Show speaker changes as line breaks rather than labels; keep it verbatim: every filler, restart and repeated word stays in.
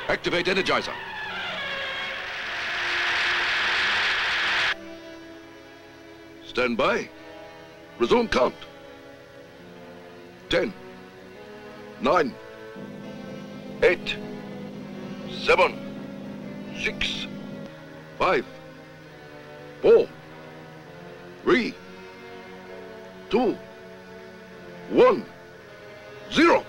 Activate Energizer. Stand by. Resume count. Ten, nine, eight, seven, six, five, four, three, two, one, zero.